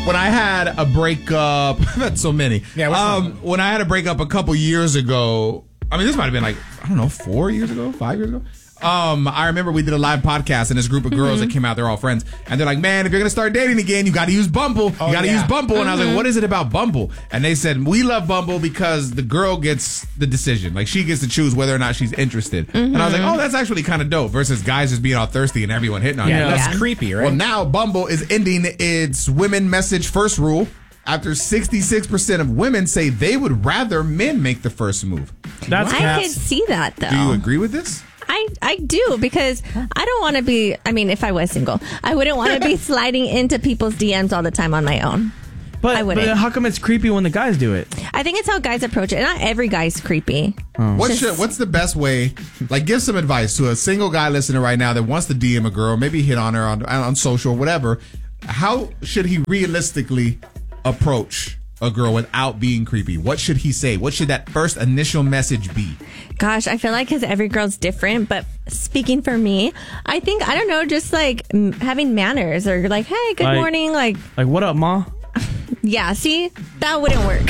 when I had a breakup, I've had so many. Yeah. When I had a breakup a couple years ago, I mean, this might have been like, I don't know, 4 years ago, 5 years ago. I remember we did a live podcast and this group of girls that came out, they're all friends. And they're like, man, if you're going to start dating again, you got to use Bumble. You got to use Bumble. And I was like, what is it about Bumble? And they said, we love Bumble because the girl gets the decision. Like, she gets to choose whether or not she's interested. And I was like, oh, that's actually kind of dope versus guys just being all thirsty and everyone hitting on you. That's creepy, right? Well, now Bumble is ending its women message first rule after 66% of women say they would rather men make the first move. That's I could see that, though. Do you agree with this? I do, because I don't want to be, I mean, if I was single, I wouldn't want to be sliding into people's DMs all the time on my own. I wouldn't. But how come it's creepy when the guys do it? I think it's how guys approach it. Not every guy's creepy. What's the best way? Like, give some advice to a single guy listening right now that wants to DM a girl, maybe hit on her on social, whatever. How should he realistically approach a girl without being creepy? What should he say? What should that first initial message be? Gosh, I feel like because every girl's different, but speaking for me, I think, I don't know, just like having manners, or like, hey, good morning. Like, what up, ma? Yeah, see, that wouldn't work.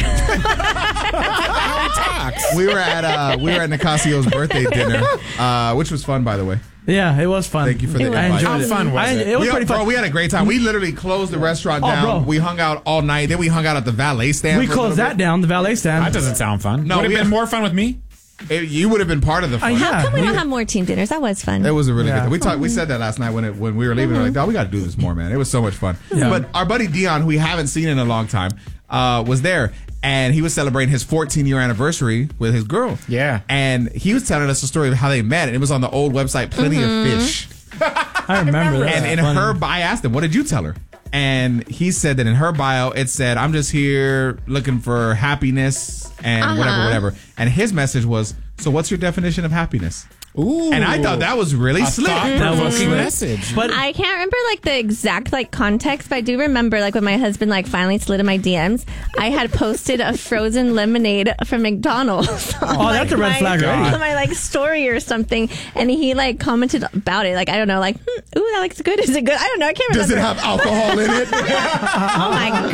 We were at Nicasio's birthday dinner, which was fun, by the way. Yeah, it was fun. Thank you for the invite. I enjoyed How it. fun was it? It was pretty fun. Bro, we had a great time. We literally closed the restaurant down. Bro. We hung out all night. Then we hung out at the valet stand. We closed that down, the valet stand. That doesn't sound fun. No, would have we been had- more fun with me. You would have been part of the fun. How come we don't have more team dinners? That was fun. It was a really good thing. We said that last night when we were leaving. We were like, "Dog, we got to do this more, man." It was so much fun. Yeah. But our buddy Dion, who we haven't seen in a long time, was there, and he was celebrating his 14-year anniversary with his girl. Yeah. And he was telling us the story of how they met, and it was on the old website Plenty of Fish. I remember that. And in her bio, I asked him, "What did you tell her?" And he said that in her bio, it said, "I'm just here looking for happiness and whatever." And his message was, "So what's your definition of happiness?" Ooh. And I thought that was really slick. Thought-provoking message. But I can't remember like the exact like context, but I do remember like when my husband like finally slid in my DMs, I had posted a frozen lemonade from McDonald's. Oh, that's a red flag already. On my like story or something, and he like commented about it. Like, I don't know, like, ooh, that looks good. Is it good? I don't know. I can't remember. Does it have alcohol in it? Oh my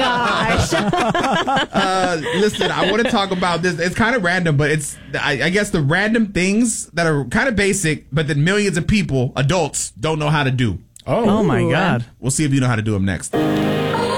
gosh. Listen, I want to talk about this. It's kind of random, but it's, I guess, the random things that are kind of basic, but that millions of people, adults, don't know how to do. oh my God. We'll see if you know how to do them next.